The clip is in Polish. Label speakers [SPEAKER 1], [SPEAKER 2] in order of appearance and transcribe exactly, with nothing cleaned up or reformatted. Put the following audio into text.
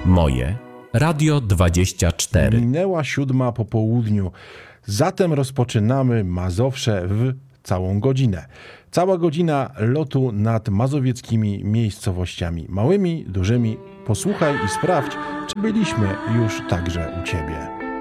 [SPEAKER 1] Moje Radio dwadzieścia cztery.
[SPEAKER 2] Minęła siódma po południu. Zatem rozpoczynamy Mazowsze w całą godzinę. Cała godzina lotu nad mazowieckimi miejscowościami. Małymi, dużymi. Posłuchaj i sprawdź, czy byliśmy już także u Ciebie.